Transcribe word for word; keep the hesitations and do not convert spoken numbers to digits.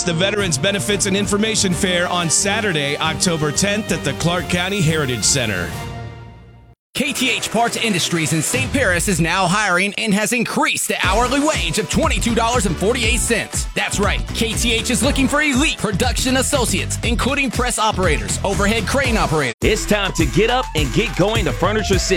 It's the Veterans Benefits and Information Fair on Saturday, October tenth at the Clark County Heritage Center. K T H Parts Industries in Saint Paris is now hiring and has increased the hourly wage of twenty-two dollars and forty-eight cents. That's right, K T H is looking for elite production associates, including press operators, overhead crane operators. It's time to get up and get going to Furniture City.